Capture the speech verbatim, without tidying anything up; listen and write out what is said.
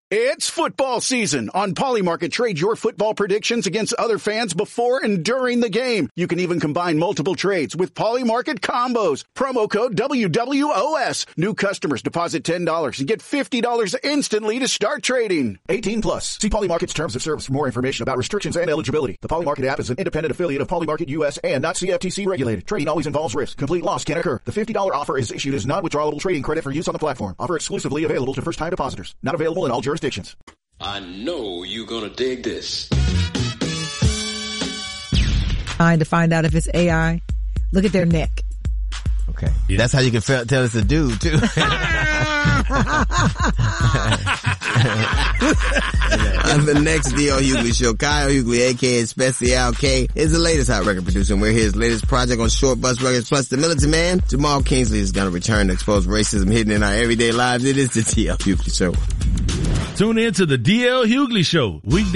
It's football season. On Polymarket, trade your football predictions against other fans before and during the game. You can even combine multiple trades with Polymarket combos. Promo code W W O S. New customers deposit ten dollars and get fifty dollars instantly to start trading. eighteen plus. See Polymarket's terms of service for more information about restrictions and eligibility. The Polymarket app is an independent affiliate of Polymarket U S and not C F T C regulated. Trading always involves risk. Complete loss can occur. The fifty dollars offer is issued as non-withdrawable trading credit for use on the platform. Offer exclusively available to first-time depositors. Not available in all jurisdictions. I know you're gonna dig this. Trying to find out if it's A I. Look at their neck. Okay. Yeah. That's how you can tell it's a dude, too. On the next D L Hughley Show, Kyle Hughley, a k a. Special K, is the latest hot record producer, and we're his latest project on Short Bus Records. Plus, the Militant Man, Jamal Kingsley, is going to return to expose racism hidden in our everyday lives. It is the D L Hughley Show. Tune in to the D L Hughley Show, weekday